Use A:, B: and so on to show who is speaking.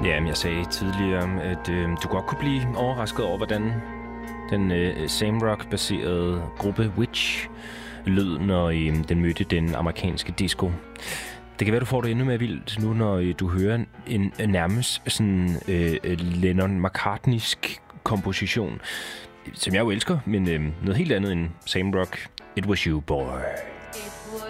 A: Ja, men jeg sagde tidligere, at du godt kunne blive overrasket over, hvordan den Sam Rock-baserede gruppe Witch lød, når den mødte den amerikanske disco. Det kan være, du får det endnu mere vildt nu, når du hører en nærmest sådan Lennon-McCartneysk komposition, som jeg jo elsker, men noget helt andet end Sam Rock. It Was You, Boy.